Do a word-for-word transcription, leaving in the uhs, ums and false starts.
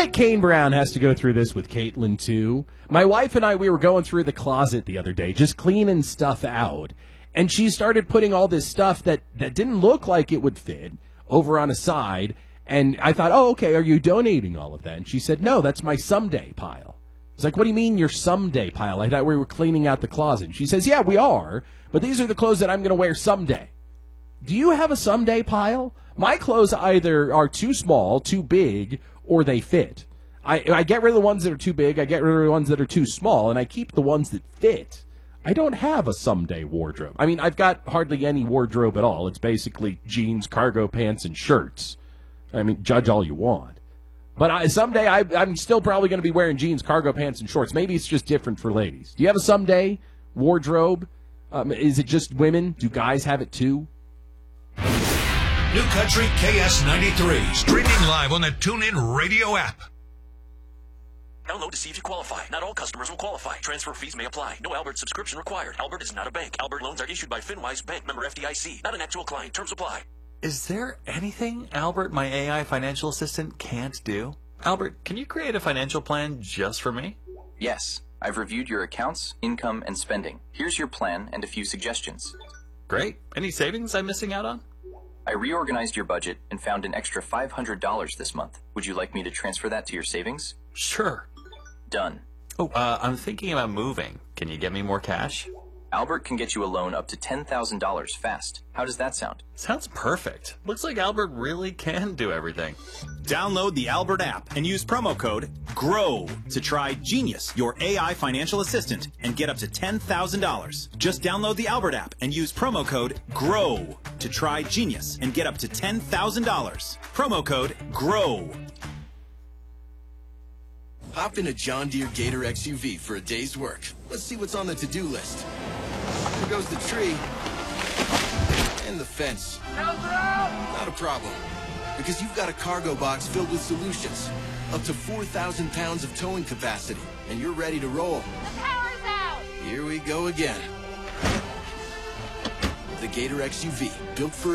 bet Kane Brown has to go through this with Caitlin, too. My wife and I, we were going through the closet the other day, just cleaning stuff out. And she started putting all this stuff that, that didn't look like it would fit over on a side. And I thought, oh, okay, are you donating all of that? And she said, no, that's my someday pile. It's like, what do you mean your someday pile? I thought we were cleaning out the closet. And she says, yeah, we are, but these are the clothes that I'm going to wear someday. Do you have a someday pile? My clothes either are too small, too big, or they fit. I, I get rid of the ones that are too big, I get rid of the ones that are too small, and I keep the ones that fit. I don't have a someday wardrobe. I mean, I've got hardly any wardrobe at all. It's basically jeans, cargo pants, and shirts. I mean, judge all you want. But I, someday I, I'm still probably going to be wearing jeans, cargo pants, and shorts. Maybe it's just different for ladies. Do you have a someday wardrobe? Um, is it just women? Do guys have it too? New Country K S ninety-three, streaming live on the TuneIn Radio app. Download to see if you qualify. Not all customers will qualify. Transfer fees may apply. No Albert subscription required. Albert is not a bank. Albert loans are issued by FinWise Bank, member F D I C. Not an actual client. Terms apply. Is there anything Albert, my A I financial assistant, can't do? Albert, can you create a financial plan just for me? Yes. I've reviewed your accounts, income, and spending. Here's your plan and a few suggestions. Great. Any savings I'm missing out on? I reorganized your budget and found an extra five hundred dollars this month. Would you like me to transfer that to your savings? Sure. Done. Oh, uh, I'm thinking about moving. Can you get me more cash? Albert can get you a loan up to ten thousand dollars fast. How does that sound? Sounds perfect. Looks like Albert really can do everything. Download the Albert app and use promo code GROW to try Genius, your A I financial assistant, and get up to ten thousand dollars. Just download the Albert app and use promo code GROW to try Genius and get up to ten thousand dollars. Promo code GROW. Hop in a John Deere Gator X U V for a day's work. Let's see what's on the to-do list. Here goes the tree. And the fence. Not a problem. Because you've got a cargo box filled with solutions. Up to four thousand pounds of towing capacity. And you're ready to roll. The power's out! Here we go again. The Gator X U V, built for